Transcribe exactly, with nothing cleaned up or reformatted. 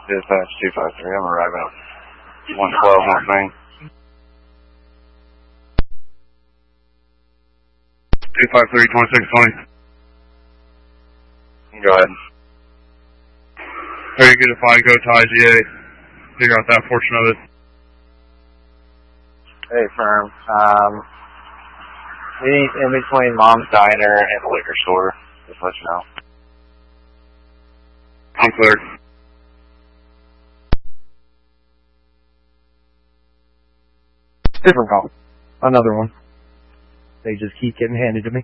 Dispatch two five three, I'm arriving at one twelve North Main. two five three, twenty-six twenty. Go ahead. Very good if I go to I G A, figure out that portion of it. Hey, firm. Um, meeting in between Mom's Diner and the liquor store. Just let you know. I'm clear. Different call. Another one. They just keep getting handed to me.